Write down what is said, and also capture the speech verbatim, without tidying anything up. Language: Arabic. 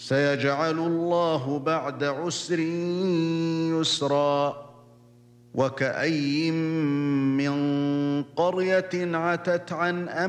سيجعل الله بعد عسر يسرا وكأي من قرية عتت عن أمر